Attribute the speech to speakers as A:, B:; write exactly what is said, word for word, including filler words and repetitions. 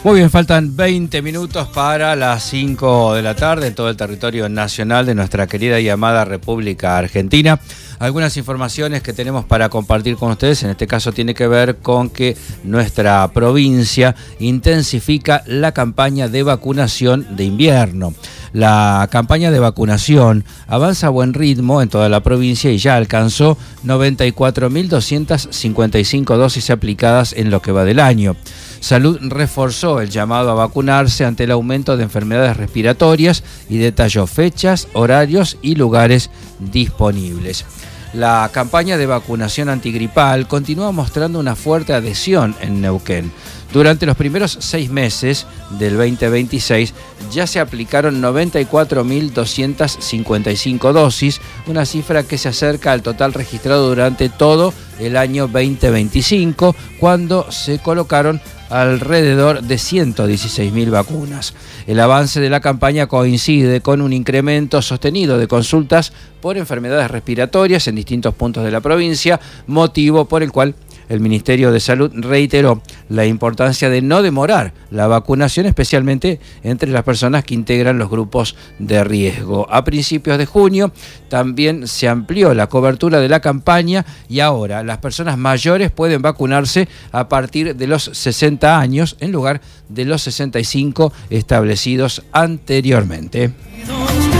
A: Muy bien, faltan veinte minutos para las cinco de la tarde en todo el territorio nacional de nuestra querida y amada República Argentina. Algunas informaciones que tenemos para compartir con ustedes, en este caso tiene que ver con que nuestra provincia intensifica la campaña de vacunación de invierno. La campaña de vacunación avanza a buen ritmo en toda la provincia y ya alcanzó noventa y cuatro mil doscientas cincuenta y cinco dosis aplicadas en lo que va del año. Salud reforzó el llamado a vacunarse ante el aumento de enfermedades respiratorias y detalló fechas, horarios y lugares disponibles. La campaña de vacunación antigripal continúa mostrando una fuerte adhesión en Neuquén. Durante los primeros seis meses del veinte veintiséis ya se aplicaron noventa y cuatro mil doscientas cincuenta y cinco dosis, una cifra que se acerca al total registrado durante todo el año veinte veinticinco, cuando se colocaron alrededor de ciento dieciséis mil vacunas. El avance de la campaña coincide con un incremento sostenido de consultas por enfermedades respiratorias en distintos puntos de la provincia, motivo por el cual el Ministerio de Salud reiteró la importancia de no demorar la vacunación, especialmente entre las personas que integran los grupos de riesgo. A principios de junio también se amplió la cobertura de la campaña y ahora las personas mayores pueden vacunarse a partir de los sesenta años en lugar de los sesenta y cinco establecidos anteriormente.